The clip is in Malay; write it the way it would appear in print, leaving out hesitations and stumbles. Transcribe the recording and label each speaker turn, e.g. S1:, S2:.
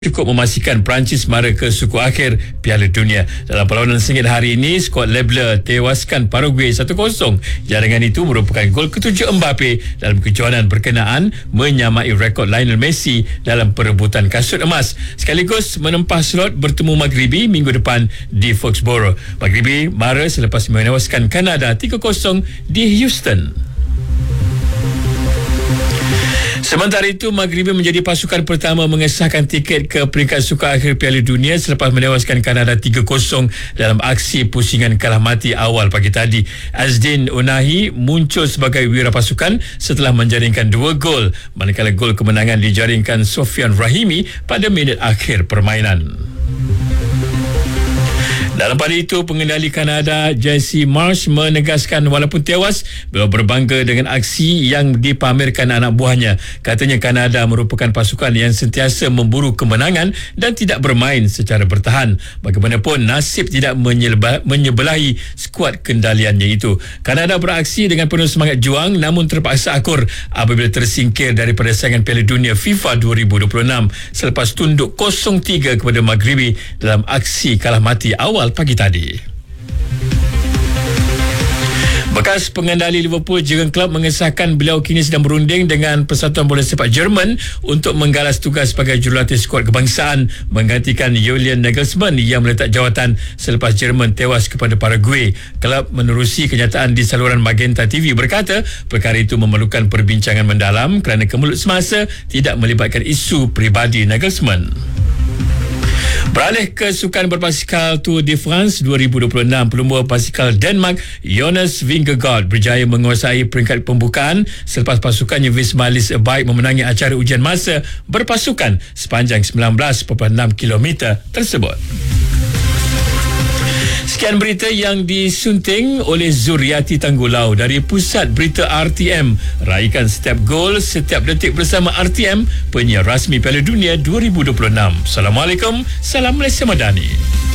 S1: cukup memastikan Perancis mara ke suku akhir Piala Dunia. Dalam perlawanan sengit hari ini, skuad Lebler tewaskan Paraguay 1-0. Jaringan itu merupakan gol ketujuh Mbappe dalam kejohanan berkenaan, menyamai rekod Lionel Messi dalam perebutan kasut emas. Sekaligus menempah slot bertemu Maghribi minggu depan di Foxborough. Maghribi mara selepas menewaskan Kanada 3-0 di Houston. Sementara itu, Maghribi menjadi pasukan pertama mengesahkan tiket ke peringkat suka akhir Piala Dunia selepas menewaskan Kanada 3-0 dalam aksi pusingan kalah mati awal pagi tadi. Azdin Unahi muncul sebagai wira pasukan setelah menjaringkan 2 gol, manakala gol kemenangan dijaringkan Sofian Rahimi pada minit akhir permainan. Dalam pada itu, pengendali Kanada Jesse Marsh menegaskan walaupun tewas, beliau berbangga dengan aksi yang dipamerkan anak buahnya. Katanya Kanada merupakan pasukan yang sentiasa memburu kemenangan dan tidak bermain secara bertahan. Bagaimanapun, nasib tidak menyebelahi skuad kendaliannya itu. Kanada beraksi dengan penuh semangat juang namun terpaksa akur apabila tersingkir daripada saingan Piala Dunia FIFA 2026 selepas tunduk 0-3 kepada Maghribi dalam aksi kalah mati awal pagi tadi. Bekas pengendali Liverpool Jurgen Klopp mengesahkan beliau kini sedang berunding dengan Persatuan Bola Sepak Jerman untuk menggalas tugas sebagai jurulatih skuad kebangsaan menggantikan Julian Nagelsmann yang meletak jawatan selepas Jerman tewas kepada Paraguay. Klopp menerusi kenyataan di saluran Magenta TV berkata perkara itu memerlukan perbincangan mendalam kerana kemulut semasa tidak melibatkan isu peribadi Nagelsmann. Beralih ke sukan berbasikal Tour de France 2026, pelumba basikal Denmark Jonas Vingegaard berjaya menguasai peringkat pembukaan selepas pasukannya Vismalis Bike memenangi acara ujian masa berpasukan sepanjang 19.6 km tersebut. Sekian berita yang disunting oleh Zuriati Tanggulau dari Pusat Berita RTM. Raikan setiap gol, setiap detik bersama RTM, penyiar rasmi Piala Dunia 2026. Assalamualaikum, salam Malaysia Madani.